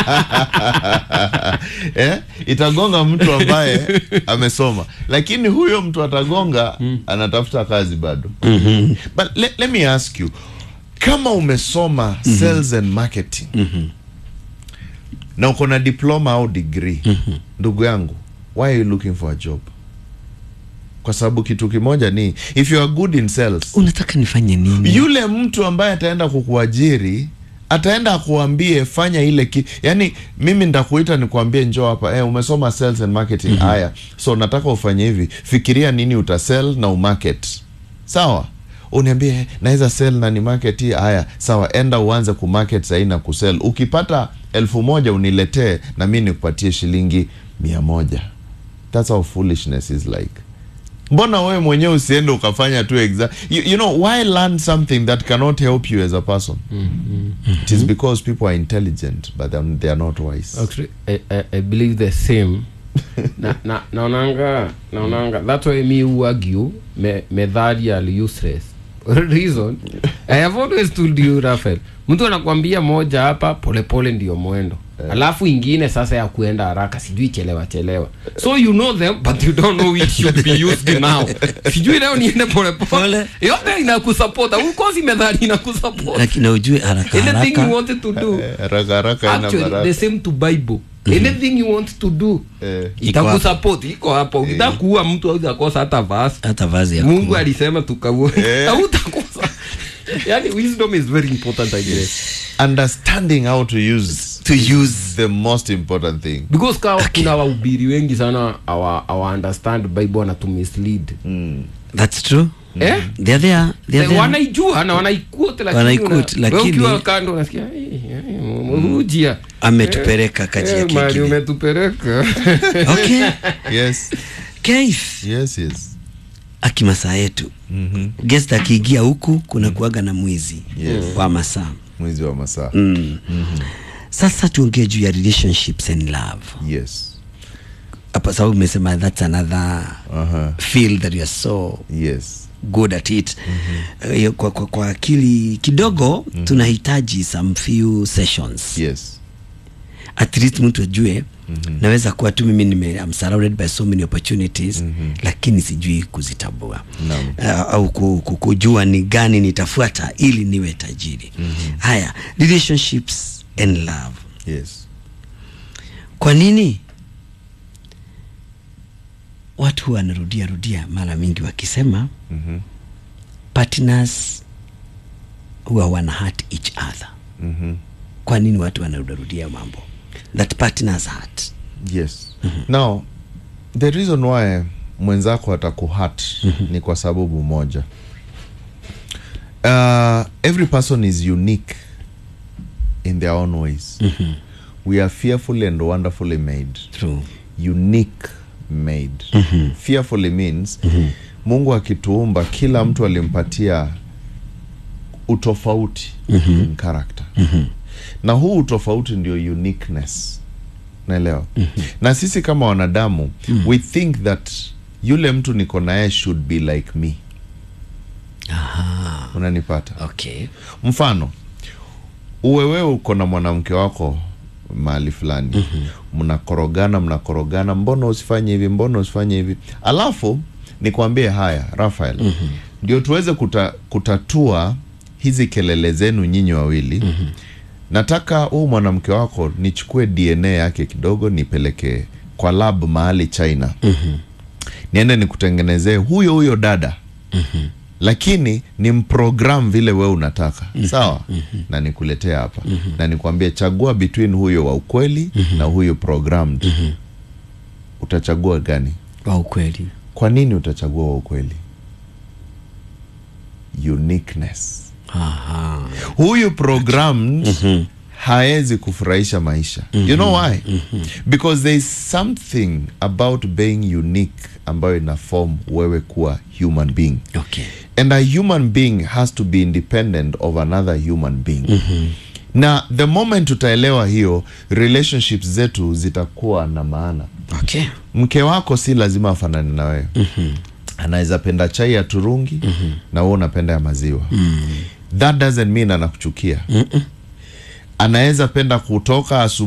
Itagonga mtu ambaye amesoma, lakini huyo mtu atagonga anatafuta kazi bado. But let me ask you, kama umesoma sales and marketing na uko na diploma au degree, ndugu yangu, why are you looking for a job? Kwa sababu kitu kimoja ni, if you are good in sales, unataka nifanye nini? Yule mtu ambaye ataenda kukuajiri ataenda kuambie fanya ile yani mimi ndakuita nikuambie njoo hapa, umesoma sales and marketing, haya, so nataka ufanye hivi, fikiria nini utasell na umarket. Sawa? Uniambie naweza sell na ni market, haya, sawa, enda uanze kumarket sasa na kusell. Ukipata 1000 uniletee na mimi nikupatie shilingi 100. That's how foolishness is like. Mbona wewe mwenyewe usiende ukafanya tu exam? You know, why learn something that cannot help you as a person? It is because people are intelligent, but they are not wise. Actually, I believe the same. naonanga that's why me who argue method ya useless. Reason, I have always told you, Raphael, mtu anakuambia moja hapa polepole ndio mwendo. Alafu ingine sasa ya kuenda haraka, sijui chelewa. So you know them, but you don't know which should be used now. Sijui leo niende polepole. Yote inakusupport. Ukozi methali inakusupport. Lakini ujue haraka. Anything you wanted to do. Haraka actually, the same to Bible. Anything you want to do, itakusupport. Iko hapo. Ukitaka kuua mtu au ukosa hata vazi ya Mungu alisema tukaue. Hautakosa. Yani wisdom is very important, I guess. Understanding how to use the most important thing. Because kuna wahubiri wengi sana our understand Bible na to mislead. That's true. They're there. Wanaijua na wanaikuote, lakini ukiwa kando unasikia hujia ametupeleka kaji ya kiki. Mali umetupeleka. Okay. Yes. Keith. Yes. Akimasa yetu. Guest akiingia huku kuna kuaga na mwizi wa masaa. Mwizi wa masaa. Sasa tuongee juu ya relationships and love. Yes. Hapa sababu umesema that's another field that you are so good at it. Kwa akili kidogo tunahitaji some few sessions. Yes. At least mtu ajue naweza kuwa tu mimi I'm surrounded by so many opportunities, lakini sijui kuzitambua. Au kujua ni gani nitafuata ili niwe tajiri. Haya, relationships and love. Yes. Kwa nini watu wanarudia mara mingi wakisema partners who wanna hurt each other? Kwa nini watu wanarudia mambo that partners hurt? Yes. Now, the reason why mwenzako atakuhurt ni kwa sababu moja. Every person is unique in their own ways. We are fearfully and wonderfully made. True. Unique made. Fearfully means Mungu akituumba kila mtu alimpatia utofauti in character. Na huu utofauti ndio uniqueness. Naelewa. Na sisi kama wanadamu we think that yule mtu niko naye should be like me. Unanipata? Okay. Mfano, wewe uko na mwanamke wako mahali fulani, mnakorogana, mbona usifanye hivi? Alafu nikwambie, haya Raphael, ndio tuweze kutatua hizi kelele zenu nyinyi wawili. Nataka huu mwanamke wako nichukue DNA yake kidogo nipeleke kwa lab mahali China. Niende nikutengenezee huyo dada. Lakini ni mprogram vile wewe unataka. Sawa? Na nikuletea hapa. Na nikwambie chagua between huyo wa ukweli na huyo programmed. Utachagua gani? Wa ukweli. Kwa nini utachagua wa ukweli? Uniqueness. Huyu programmed haezi kufurahisha maisha. You know why? Because there is something about being unique ambayo ina form wewe kuwa human being. Okay. And a human being has to be independent of another human being. Na the moment utaelewa hiyo, relationships zetu zitakuwa na maana. Okay. Mke wako si lazima afanane na wewe. Anaweza penda chai ya turungi na wewe unapenda ya maziwa. That doesn't mean anakuchukia. Anaweza penda kutoka